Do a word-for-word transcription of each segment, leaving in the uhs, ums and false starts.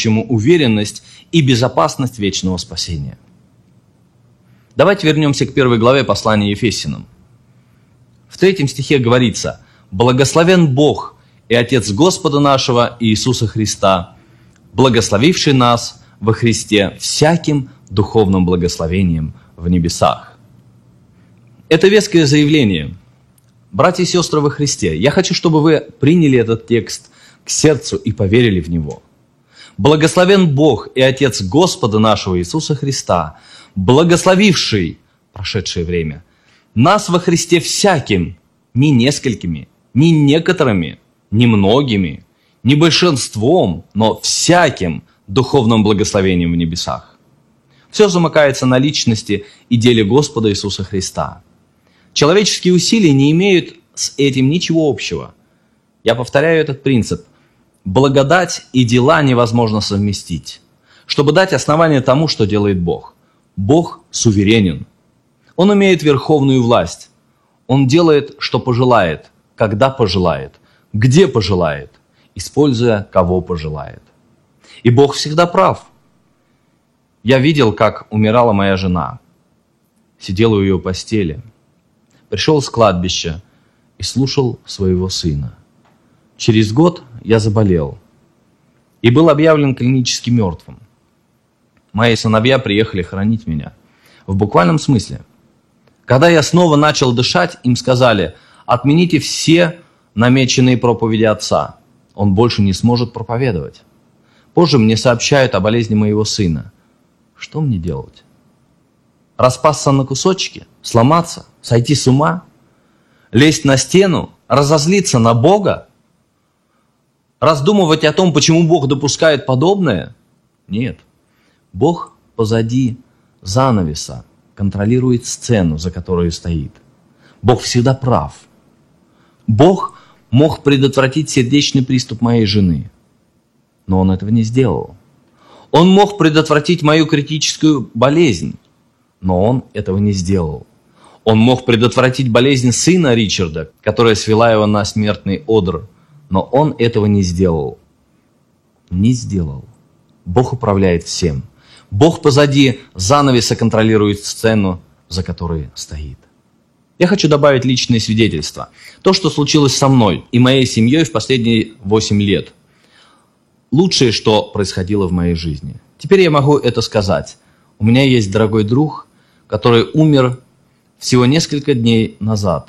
верующему уверенность и безопасность вечного спасения. Давайте вернемся к первой главе послания Ефесянам. В третьем стихе говорится: «Благословен Бог и Отец Господа нашего Иисуса Христа, благословивший нас во Христе всяким духовным благословением в небесах». Это веское заявление. Братья и сестры во Христе, я хочу, чтобы вы приняли этот текст к сердцу и поверили в него. Благословен Бог и Отец Господа нашего Иисуса Христа, благословивший прошедшее время нас во Христе всяким, не несколькими, не некоторыми, не многими, не большинством, но всяким духовным благословением в небесах. Все замыкается на личности и деле Господа Иисуса Христа. Человеческие усилия не имеют с этим ничего общего. Я повторяю этот принцип. Благодать и дела невозможно совместить, чтобы дать основание тому, что делает Бог. Бог суверенен. Он имеет верховную власть. Он делает, что пожелает, когда пожелает, где пожелает, используя, кого пожелает. И Бог всегда прав. Я видел, как умирала моя жена. Сидел у ее постели. Пришел с кладбища и слушал своего сына. Через год я заболел и был объявлен клинически мертвым. Мои сыновья приехали хоронить меня. В буквальном смысле. Когда я снова начал дышать, им сказали: отмените все намеченные проповеди отца. Он больше не сможет проповедовать. Позже мне сообщают о болезни моего сына. Что мне делать? Распасться на кусочки? Сломаться? Сойти с ума? Лезть на стену? Разозлиться на Бога? Раздумывать о том, почему Бог допускает подобное? Нет. Бог позади занавеса контролирует сцену, за которой стоит. Бог всегда прав. Бог мог предотвратить сердечный приступ моей жены, но Он этого не сделал. Он мог предотвратить мою критическую болезнь, но Он этого не сделал. Он мог предотвратить болезнь сына Ричарда, которая свела его на смертный одр, но Он этого не сделал. Не сделал. Бог управляет всем. Бог позади занавеса контролирует сцену, за которой стоит. Я хочу добавить личное свидетельство. То, что случилось со мной и моей семьей в последние восемь лет. Лучшее, что происходило в моей жизни. Теперь я могу это сказать. У меня есть дорогой друг, который умер всего несколько дней назад.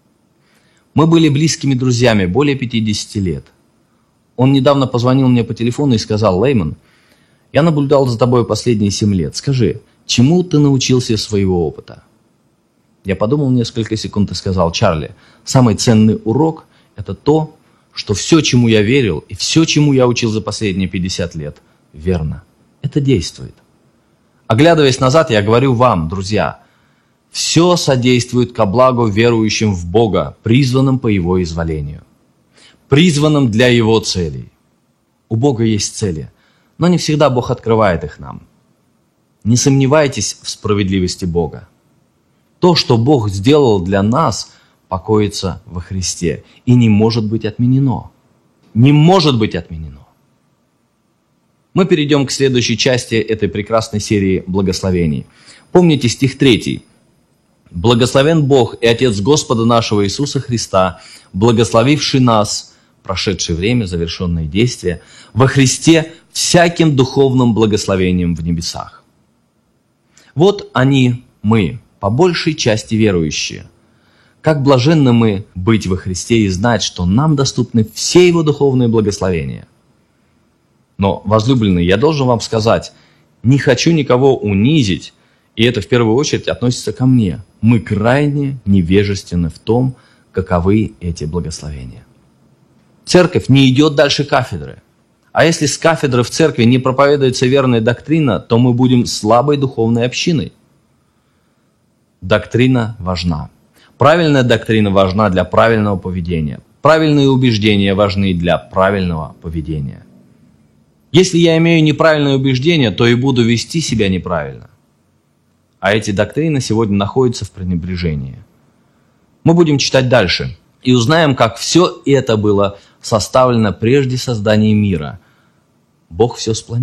Мы были близкими друзьями более пятидесяти лет. Он недавно позвонил мне по телефону и сказал: Лейман, я наблюдал за тобой последние семь лет. Скажи, чему ты научился из своего опыта? Я подумал несколько секунд и сказал: Чарли, самый ценный урок – это то, что все, чему я верил, и все, чему я учил за последние пятьдесят лет, верно. Это действует. Оглядываясь назад, я говорю вам, друзья, все содействует ко благу верующим в Бога, призванным по Его изволению, призванным для Его целей. У Бога есть цели, но не всегда Бог открывает их нам. Не сомневайтесь в справедливости Бога. То, что Бог сделал для нас, покоится во Христе и не может быть отменено. Не может быть отменено. Мы перейдем к следующей части этой прекрасной серии благословений. Помните стих третий. «Благословен Бог и Отец Господа нашего Иисуса Христа, благословивший нас, прошедшее время, завершенные действия, во Христе всяким духовным благословением в небесах». Вот они, мы, по большей части верующие. Как блаженны мы быть во Христе и знать, что нам доступны все Его духовные благословения. Но, возлюбленные, я должен вам сказать, не хочу никого унизить, и это в первую очередь относится ко мне. Мы крайне невежественны в том, каковы эти благословения. Церковь не идет дальше кафедры. А если с кафедры в церкви не проповедуется верная доктрина, то мы будем слабой духовной общиной. Доктрина важна. Правильная доктрина важна для правильного поведения. Правильные убеждения важны для правильного поведения. Если я имею неправильное убеждение, то и буду вести себя неправильно. А эти доктрины сегодня находятся в пренебрежении. Мы будем читать дальше и узнаем, как все это было составлено прежде создания мира. Бог все спланировал.